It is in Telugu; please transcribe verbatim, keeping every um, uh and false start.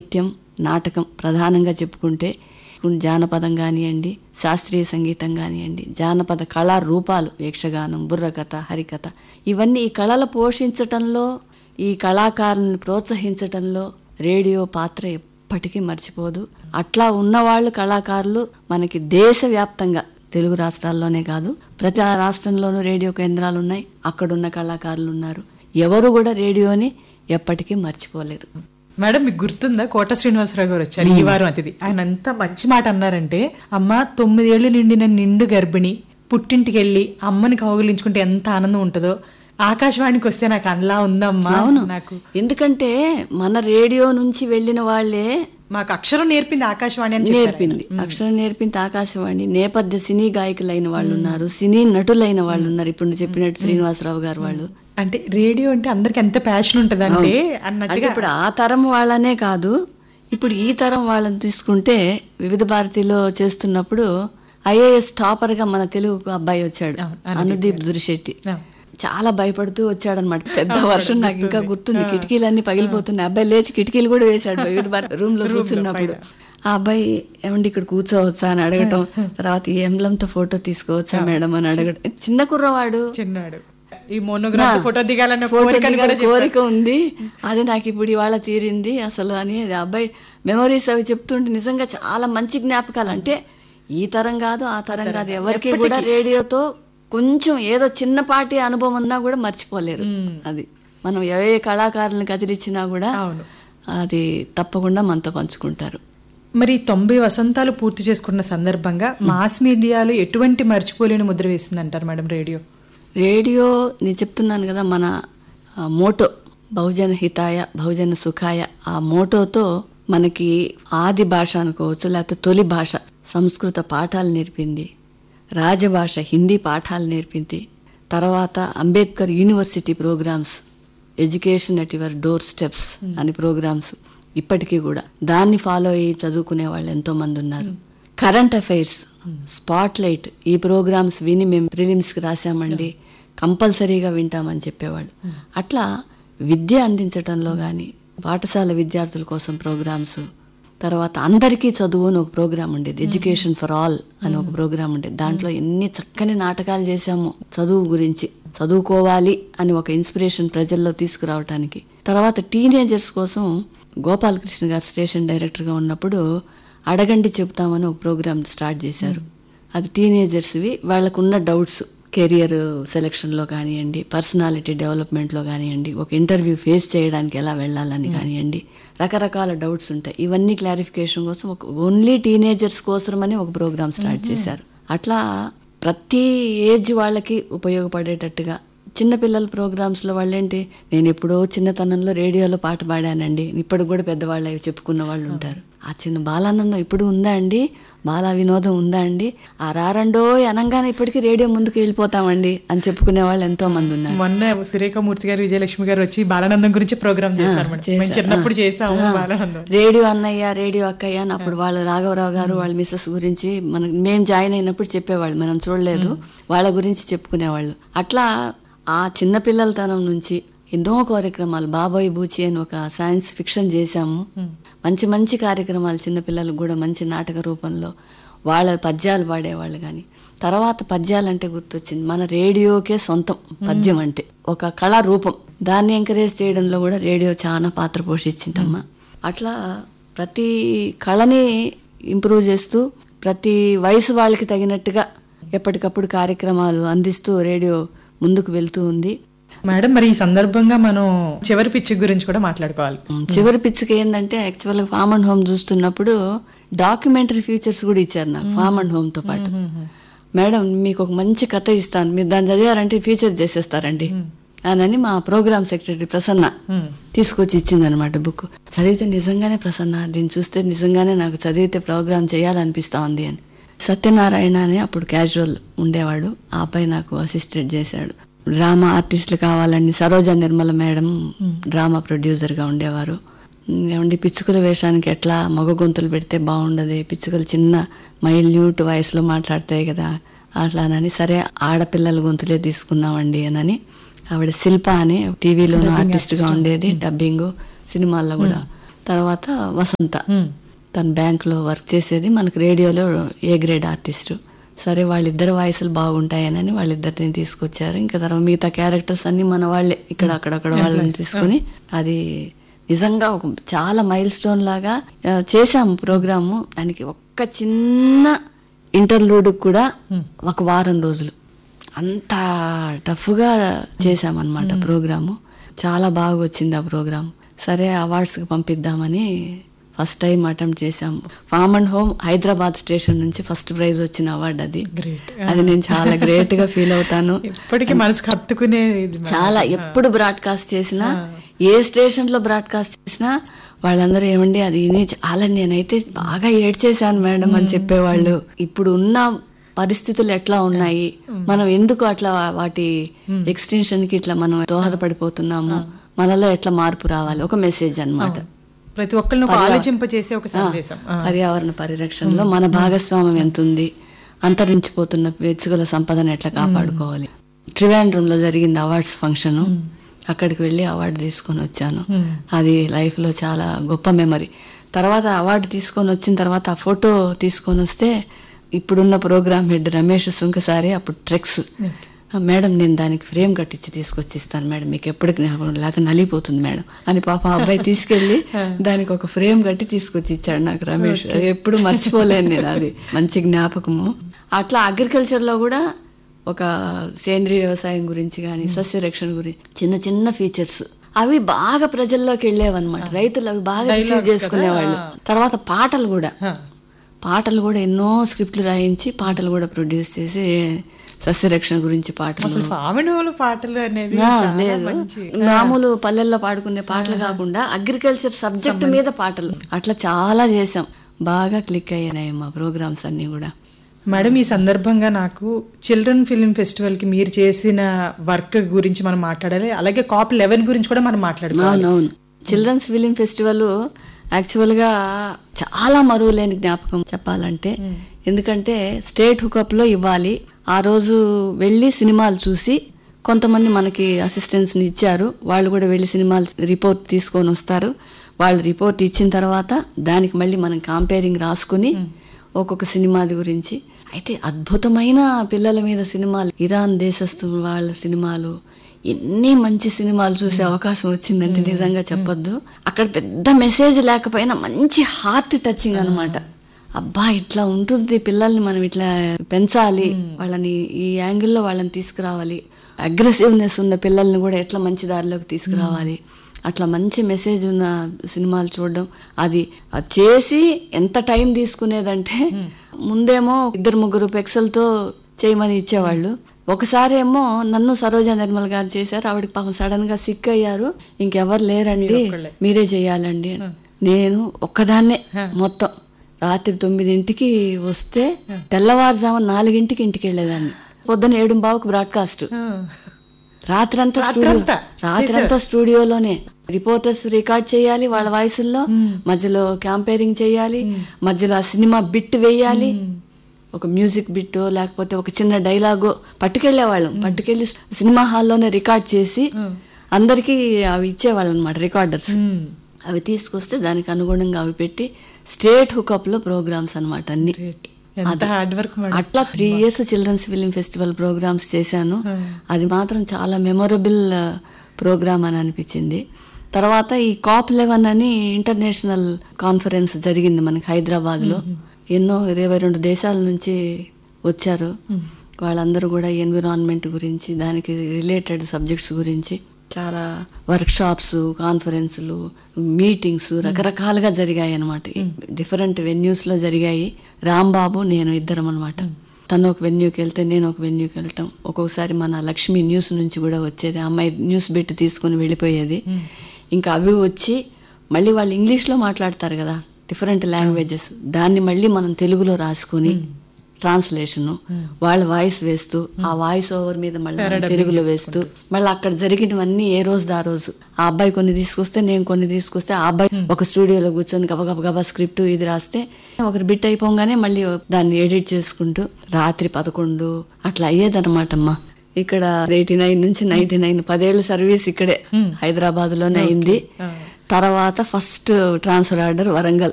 నృత్యం, నాటకం ప్రధానంగా చెప్పుకుంటే జానపదం కానివ్వండి, శాస్త్రీయ సంగీతం కానివ్వండి, జానపద కళా రూపాలు, యక్షగానం, బుర్రకథ, హరికథ, ఇవన్నీ ఈ కళలు పోషించటంలో, ఈ కళాకారులను ప్రోత్సహించటంలో రేడియో పాత్ర ఎప్పటికీ మర్చిపోదు. అట్లా ఉన్నవాళ్ళు కళాకారులు మనకి దేశవ్యాప్తంగా, తెలుగు రాష్ట్రాల్లోనే కాదు ప్రతి రాష్ట్రంలోనూ రేడియో కేంద్రాలు ఉన్నాయి. అక్కడున్న కళాకారులు ఉన్నారు. ఎవరు కూడా రేడియోని ఎప్పటికీ మర్చిపోలేరు. మేడం, మీకు గుర్తుందా కోట శ్రీనివాసరావు గారు వచ్చారు ఈ వారం అతిథి. ఆయన అంత మంచి మాట అన్నారంటే, అమ్మ తొమ్మిదేళ్లు నిండిన నిండు గర్భిణి పుట్టింటికి వెళ్ళి అమ్మని కౌగిలించుకుంటే ఎంత ఆనందం ఉంటుందో, ఆకాశవాణికి వస్తే నాకు అలా ఉందమ్మా. అవును, నాకు ఎందుకంటే మన రేడియో నుంచి వెళ్ళిన వాళ్లే మాకు అక్షరం నేర్పింది ఆకాశవాణి అని నేర్పింది. అక్షరం నేర్పింది ఆకాశవాణి. నేపథ్య సినీ గాయకులైన వాళ్ళు ఉన్నారు, సినీ నటులైన వాళ్ళు ఉన్నారు. ఇప్పుడు నువ్వు చెప్పినట్టు శ్రీనివాసరావు గారు వాళ్ళు. అంటే రేడియో అంటే అందరికి ఎంత ప్యాషన్ ఉంటుంది అంటే అన్నట్టుగా. ఇప్పుడు ఆ తరం వాళ్ళనే కాదు, ఇప్పుడు ఈ తరం వాళ్ళని తీసుకుంటే వివిధ భారతిలో చేస్తున్నప్పుడు ఐఏఎస్ టాపర్ గా మన తెలుగు అబ్బాయి వచ్చాడు, అనుదీప్ దురిశెట్టి. చాలా భయపడుతూ వచ్చాడనమాట. పెద్ద వర్షం నాకు ఇంకా గుర్తుంది. కిటికీలన్నీ పగిలిపోతున్నాయి. అబ్బాయి లేచి కిటికీలు కూడా వేశాడు వివిధ భారతి రూమ్ లో కూర్చున్నప్పుడు. ఆ అబ్బాయి ఏమండి ఇక్కడ కూర్చోవచ్చా అని అడగటం, తర్వాత ఈ ఎంబ్లంతో ఫోటో తీసుకోవచ్చా మేడం అని అడగటం. చిన్న కుర్రవాడు, చిన్నాడు. ఈ మోనోగ్రాఫ్ ఫోటో దిగాలన్న కోరిక ఉంది, అది నాకు ఇప్పుడు ఇవాళ తీరింది అసలు అని. అబ్బాయి మెమరీస్ అవి చెప్తుంటే నిజంగా చాలా మంచి జ్ఞాపకాలు. అంటే ఈ తరం కాదు ఆ తరం కాదు, ఎవరికి కూడా రేడియోతో కొంచెం ఏదో చిన్నపాటి అనుభవం ఉన్నా కూడా మర్చిపోలేరు. అది మనం ఏ కళాకారులను కదిలిచ్చినా కూడా అది తప్పకుండా మనతో పంచుకుంటారు. మరి తొంభై వసంతాలు పూర్తి చేసుకున్న సందర్భంగా మాస్ మీడియాలో ఎటువంటి మర్చిపోలేని ముద్ర వేసింది అంటారు మేడం రేడియో? రేడియో నేను చెప్తున్నాను కదా, మన మోటో బహుజన హితాయ బహుజన సుఖాయ, ఆ మోటోతో మనకి ఆది భాష అనుకోవచ్చు, లేకపోతే తొలి భాష సంస్కృత పాఠాలు నేర్పింది, రాజభాష హిందీ పాఠాలు నేర్పింది. తర్వాత Ambedkar university programmes, education at your door steps అని ప్రోగ్రామ్స్ ఇప్పటికీ కూడా దాన్ని ఫాలో అయ్యి చదువుకునే వాళ్ళు ఎంతో మంది ఉన్నారు. కరెంట్ అఫైర్స్, స్పాట్ లైట్, ఈ ప్రోగ్రామ్స్ విని మేము ప్రిలిమ్స్కి రాసామండి, కంపల్సరీగా వింటామని చెప్పేవాళ్ళు. అట్లా విద్య అందించటంలో కానీ, పాఠశాల విద్యార్థుల కోసం ప్రోగ్రామ్స్, తర్వాత అందరికీ చదువు అని ఒక ప్రోగ్రామ్ ఉండేది, ఎడ్యుకేషన్ ఫర్ ఆల్ అని ఒక ప్రోగ్రామ్ ఉండేది. దాంట్లో ఎన్ని చక్కని నాటకాలు చేశాము చదువు గురించి, చదువుకోవాలి అని ఒక ఇన్స్పిరేషన్ ప్రజల్లో తీసుకురావటానికి. తర్వాత టీనేజర్స్ కోసం గోపాలకృష్ణ గారు స్టేషన్ డైరెక్టర్గా ఉన్నప్పుడు అడగండి చెప్తామని ఒక ప్రోగ్రామ్ స్టార్ట్ చేశారు. అది టీనేజర్స్వి, వాళ్ళకున్న డౌట్స్ కెరియర్ సెలక్షన్లో కానివ్వండి, పర్సనాలిటీ డెవలప్మెంట్లో కానివ్వండి, ఒక ఇంటర్వ్యూ ఫేస్ చేయడానికి ఎలా వెళ్ళాలని కానివ్వండి, రకరకాల డౌట్స్ ఉంటాయి. ఇవన్నీ క్లారిఫికేషన్ కోసం ఒక ఓన్లీ టీనేజర్స్ కోసమని ఒక ప్రోగ్రామ్ స్టార్ట్ చేశారు. అట్లా ప్రతి ఏజ్ వాళ్ళకి ఉపయోగపడేటట్టుగా చిన్నపిల్లల ప్రోగ్రామ్స్లో వాళ్ళేంటి, నేను ఎప్పుడో చిన్నతనంలో రేడియోలో పాట పాడానండి, ఇప్పటికి కూడా పెద్దవాళ్ళు అవి చెప్పుకున్న వాళ్ళు ఉంటారు. ఆ చిన్న బాలానందం ఇప్పుడు ఉందా అండి, బాలా వినోదం ఉందా అండి, ఆ రారండో అనంగానే ఇప్పటికీ రేడియో ముందుకు వెళ్ళిపోతామండి అని చెప్పుకునే వాళ్ళు ఎంతో మంది ఉన్నారు. మొన్న సురేఖమూర్తి గారు, విజయలక్ష్మి గారు వచ్చి బాలానందం గురించి ప్రోగ్రామ్ చేశారు. చిన్నప్పుడు చేసాము బాలానందం. రేడియో అన్నయ్య, రేడియో అక్కయ్య అని అప్పుడు వాళ్ళు రాఘవరావు గారు వాళ్ళ మిస్సెస్ గురించి మనం మేము జాయిన్ అయినప్పుడు చెప్పేవాళ్ళు, మనం చూడలేదు, వాళ్ళ గురించి చెప్పుకునేవాళ్ళు. అట్లా ఆ చిన్నపిల్లలతనం నుంచి ఎన్నో కార్యక్రమాలు, బాబోయ్ బూచి అని ఒక సైన్స్ ఫిక్షన్ చేశాము. మంచి మంచి కార్యక్రమాలు చిన్నపిల్లలకు కూడా మంచి నాటక రూపంలో వాళ్ళ పద్యాలు పాడేవాళ్ళు. కానీ తర్వాత పద్యాలు అంటే గుర్తొచ్చింది, మన రేడియోకే సొంతం పద్యం అంటే ఒక కళా రూపం. దాన్ని ఎంకరేజ్ చేయడంలో కూడా రేడియో చాలా పాత్ర పోషించిందమ్మా. అట్లా ప్రతి కళని ఇంప్రూవ్ చేస్తూ ప్రతి వయసు వాళ్ళకి తగినట్టుగా ఎప్పటికప్పుడు కార్యక్రమాలు అందిస్తూ రేడియో ముందుకు వెళ్తూ ఉంది. మేడం, మరి ఈ సందర్భంగా మనం చివరి పిచ్చి గురించి కూడా మాట్లాడుకోవాలి. చివరి పిచ్చికి ఏంటంటే, యాక్చువల్గా ఫార్మ్ అండ్ హోమ్ చూస్తున్నప్పుడు డాక్యుమెంటరీ ఫీచర్స్ కూడా ఇచ్చారు నాకు ఫార్మ్ అండ్ హోమ్ తో పాటు. మేడం మీకు ఒక మంచి కథ ఇస్తాను, మీరు దాన్ని చదివారంటే ఫీచర్ చేసేస్తారండి అని మా ప్రోగ్రామ్ సెక్రటరీ ప్రసన్న తీసుకొచ్చి ఇచ్చిందనమాట బుక్. చదివితే నిజంగానే ప్రసన్న దీన్ని చూస్తే నిజంగానే నాకు చదివితే ప్రోగ్రామ్ చేయాలనిపిస్తా ఉంది అని. సత్యనారాయణ అని అప్పుడు క్యాజువల్ ఉండేవాడు, ఆ అబ్బాయి నాకు అసిస్టెంట్ చేశాడు. డ్రామా ఆర్టిస్టులు కావాలని సరోజ నిర్మల మేడం డ్రామా ప్రొడ్యూసర్గా ఉండేవారు. ఏమండి పిచ్చుకల వేషానికి ఎట్లా మగ గొంతులు పెడితే బాగుండదు, పిచ్చుకలు చిన్న మైల్యూట్ వాయిస్లో మాట్లాడతాయి కదా అట్లానని, సరే ఆడపిల్లల గొంతులే తీసుకున్నామండి అని ఆవిడ శిల్ప అని టీవీలోనూ ఆర్టిస్ట్గా ఉండేది, డబ్బింగ్ సినిమాల్లో కూడా తర్వాత వసంత, తను బ్యాంకులో వర్క్ చేసేది, మనకు రేడియోలో ఏ గ్రేడ్ ఆర్టిస్టు. సరే వాళ్ళిద్దరు వాయిస్లు బాగుంటాయనని వాళ్ళిద్దరిని తీసుకొచ్చారు. ఇంకా తర్వాత మిగతా క్యారెక్టర్స్ అన్ని మన వాళ్ళే ఇక్కడ అక్కడక్కడ వాళ్ళని తీసుకొని అది నిజంగా ఒక చాలా మైల్ స్టోన్ లాగా చేసాము ప్రోగ్రాము. దానికి ఒక్క చిన్న ఇంటర్లూడ్ కూడా ఒక వారం రోజులు అంత టఫ్గా చేసామన్నమాట ప్రోగ్రాము. చాలా బాగా వచ్చింది ఆ ప్రోగ్రామ్. సరే అవార్డ్స్కి పంపిద్దామని ఫస్ట్ టైం అటెంప్ట్ చేశాము. Form and home Hyderabad station నుంచి ఫస్ట్ ప్రైజ్ వచ్చిన అవార్డు అది. అది నేను చాలా గ్రేట్ గా ఫీల్ అవుతాను. ఇప్పటికీ మనసుకు హత్తుకునే చాలా ఎప్పుడు బ్రాడ్కాస్ట్ చేసినా, ఏ స్టేషన్ లో బ్రాడ్కాస్ట్ చేసినా వాళ్ళందరూ ఏమండి అది చాలా, నేనైతే బాగా ఏడ్చేశాను మేడం అని చెప్పేవాళ్ళు. ఇప్పుడు ఉన్న పరిస్థితులు ఎట్లా ఉన్నాయి, మనం ఎందుకు అట్లా వాటి ఎక్స్టెన్షన్ కి ఇట్లా మనం దోహదపడిపోతున్నాము, మనలో ఎట్లా మార్పు రావాలి, ఒక మెసేజ్ అన్నమాట. ప్రతి ఒక్కరిని ఆలోచింపజేసే ఒక సందేశం. పర్యావరణ పరిరక్షణలో మన భాగస్వామ్యం ఎంత ఉంది, అంతరించిపోతున్న వెచ్చుగల సంపదను ఎట్లా కాపాడుకోవాలి. ట్రివాండ్రంలో జరిగింది అవార్డ్స్ ఫంక్షన్, అక్కడికి వెళ్ళి అవార్డు తీసుకొని వచ్చాను. అది లైఫ్ లో చాలా గొప్ప మెమరీ. తర్వాత అవార్డు తీసుకొని వచ్చిన తర్వాత ఆ ఫోటో తీసుకొని వస్తే ఇప్పుడున్న ప్రోగ్రామ్ హెడ్ రమేష్ సుంకసారి, అప్పుడు ట్రెక్స్, మేడం నేను దానికి ఫ్రేమ్ కట్టించి తీసుకొచ్చి ఇస్తాను మేడం, మీకు ఎప్పటికి లేకపోతే నలిగిపోతుంది మేడం అని పాప అబ్బాయి తీసుకెళ్లి దానికి ఒక ఫ్రేమ్ కట్టి తీసుకొచ్చి ఇచ్చాడు నాకు రమేష్. అది ఎప్పుడు మర్చిపోలేను నేను, అది మంచి జ్ఞాపకము. అట్లా అగ్రికల్చర్ లో కూడా ఒక సేంద్రీయ వ్యవసాయం గురించి కానీ సస్యరక్షణ గురించి చిన్న చిన్న ఫీచర్స్ అవి బాగా ప్రజల్లోకి వెళ్ళేవన్నమాట. రైతులు అవి బాగా రిసీవ్ చేసుకునేవాళ్ళు. తర్వాత పాటలు కూడా పాటలు కూడా ఎన్నో స్క్రిప్ట్లు రాయించి పాటలు కూడా ప్రొడ్యూస్ చేసి సస్యరక్షణ గురించి పాటలు. పాటలు అనేది లేదు, మామూలు పల్లెల్లో పాడుకునే పాటలు కాకుండా అగ్రికల్చర్ సబ్జెక్ట్ మీద పాటలు, అట్లా చాలా చేసాం. బాగా క్లిక్ అయ్యాయి మా ప్రోగ్రామ్స్ అన్ని కూడా. మేడం, ఈ సందర్భంగా నాకు చిల్డ్రన్ ఫిల్మ్ ఫెస్టివల్ కి మీరు చేసిన వర్క్ గురించి మనం మాట్లాడాలి, అలాగే కాప్ లెవెన్ గురించి కూడా మనం మాట్లాడుకోవాలి. అవునవును, చిల్డ్రన్స్ ఫిలిం ఫెస్టివల్ యాక్చువల్ గా చాలా మరువలేని జ్ఞాపకం చెప్పాలంటే. ఎందుకంటే స్టేట్ హుకప్ లో ఇవ్వాలి, ఆ రోజు వెళ్ళి సినిమాలు చూసి కొంతమంది మనకి అసిస్టెంట్స్ని ఇచ్చారు, వాళ్ళు కూడా వెళ్ళి సినిమాలు రిపోర్ట్ తీసుకొని వస్తారు. వాళ్ళు రిపోర్ట్ ఇచ్చిన తర్వాత దానికి మళ్ళీ మనం కంపేరింగ్ రాసుకుని ఒక్కొక్క సినిమాది గురించి. అయితే అద్భుతమైన పిల్లల మీద సినిమాలు, ఇరాన్ దేశస్థు వాళ్ళ సినిమాలు, ఎన్ని మంచి సినిమాలు చూసే అవకాశం వచ్చిందంటే నిజంగా చెప్పొద్దు. అక్కడ పెద్ద మెసేజ్ లేకపోయినా మంచి హార్ట్ టచింగ్ అనమాట. అబ్బా ఇట్లా ఉంటుంది, పిల్లల్ని మనం ఇట్లా పెంచాలి, వాళ్ళని ఈ యాంగిల్లో వాళ్ళని తీసుకురావాలి, అగ్రెసివ్నెస్ ఉన్న పిల్లల్ని కూడా ఎట్లా మంచి దారిలోకి తీసుకురావాలి, అట్లా మంచి మెసేజ్ ఉన్న సినిమాలు చూడడం. అది చేసి ఎంత టైం తీసుకునేదంటే ముందేమో ఇద్దరు ముగ్గురు పెక్సెల్తో చేయమని ఇచ్చేవాళ్ళు. ఒకసారి ఏమో నన్ను సరోజా నిర్మల్ గారు చేశారు, ఆవిడకి పాపం సడన్ గా సిక్ అయ్యారు, ఇంకెవరు లేరండి మీరే చెయ్యాలండి. నేను ఒక్కదాన్నే మొత్తం రాత్రి తొమ్మిదింటికి వస్తే తెల్లవారుజాము నాలుగింటికి ఇంటికి వెళ్ళేదాన్ని. పొద్దున ఏడు బావుకు బ్రాడ్కాస్ట్, రాత్రంతా స్టూడియో రాత్రంతా స్టూడియోలోనే రిపోర్టర్స్ రికార్డ్ చేయాలి వాళ్ళ వాయిసుల్లో, మధ్యలో క్యాంపేరింగ్ చేయాలి, మధ్యలో ఆ సినిమా బిట్ వేయాలి, ఒక మ్యూజిక్ బిట్టో లేకపోతే ఒక చిన్న డైలాగో పట్టుకెళ్లే వాళ్ళం. పట్టుకెళ్లి సినిమా హాల్లోనే రికార్డ్ చేసి అందరికి అవి ఇచ్చేవాళ్ళం అనమాట, రికార్డర్స్. అవి తీసుకొస్తే దానికి అనుగుణంగా అవి పెట్టి స్టేట్ హుకప్ లో ప్రోగ్రామ్స్ అనమాట అన్ని. అట్లా three years children's film festival programmes చేశాను. అది మాత్రం చాలా మెమొరబుల్ ప్రోగ్రామ్ అని అనిపించింది. తర్వాత ఈ కాప్ లెవెన్ అని ఇంటర్నేషనల్ కాన్ఫరెన్స్ జరిగింది మనకి హైదరాబాద్ లో. ఎన్నో ఇరవై రెండు దేశాల నుంచి వచ్చారు. వాళ్ళందరూ కూడా ఎన్విరాన్మెంట్ గురించి, దానికి రిలేటెడ్ సబ్జెక్ట్స్ గురించి చాలా వర్క్ షాప్స్, కాన్ఫరెన్సులు, మీటింగ్స్ రకరకాలుగా జరిగాయి అనమాట. డిఫరెంట్ వెన్యూస్ లో జరిగాయి. రాంబాబు నేను ఇద్దరం అనమాట. తను ఒక వెన్యూకి వెళ్తే నేను ఒక వెన్యూకి వెళ్ళటం. ఒక్కొక్కసారి మన లక్ష్మి న్యూస్ నుంచి కూడా వచ్చేది, అమ్మాయి న్యూస్ బిట్ తీసుకుని వెళ్ళిపోయేది. ఇంకా అవి వచ్చి మళ్ళీ వాళ్ళు ఇంగ్లీష్లో మాట్లాడతారు కదా, డిఫరెంట్ లాంగ్వేజెస్, దాన్ని మళ్ళీ మనం తెలుగులో రాసుకుని ట్రాన్స్లేషన్, వాళ్ళ వాయిస్ వేస్తూ ఆ వాయిస్ ఓవర్ మీద మళ్ళీ తెలుగులో వేస్తూ మళ్ళీ అక్కడ జరిగినవన్నీ ఏ రోజు ఆ రోజు ఆ అబ్బాయి కొన్ని తీసుకొస్తే నేను కొన్ని తీసుకొస్తే ఆ అబ్బాయి ఒక స్టూడియోలో కూర్చొని గబ గబ గబా స్క్రిప్ట్ ఇది రాస్తే ఒకరు బిట్ అయిపోగానే మళ్ళీ దాన్ని ఎడిట్ చేసుకుంటూ రాత్రి పదకొండు అట్లా అయ్యేదన్నమాట. అమ్మా ఇక్కడ ఎయిటీ నైన్ నుంచి నైన్టీ నైన్ పదేళ్ల సర్వీస్ ఇక్కడే హైదరాబాద్ లోనే అయింది. తర్వాత ఫస్ట్ ట్రాన్స్ఫర్ ఆర్డర్ వరంగల్